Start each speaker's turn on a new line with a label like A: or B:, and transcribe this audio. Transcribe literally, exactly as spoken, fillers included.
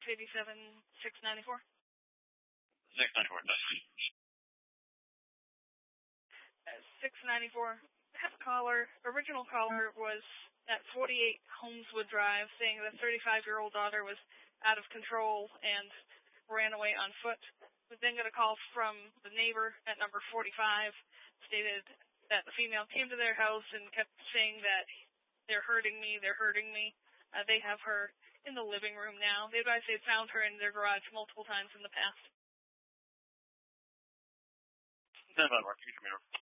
A: eighty-seven, six ninety-four.
B: six ninety-four, that's
A: Uh, six ninety-four. Have a caller. Original caller was at forty-eight Holmeswood Drive, saying that a thirty-five-year-old daughter was out of control and ran away on foot. We then got a call from the neighbor at number forty-five, stated that the female came to their house and kept saying that they're hurting me, they're hurting me. Uh, they have her in the living room now. They advised they had found her in their garage multiple times in the past.
B: ten five, Mark. You can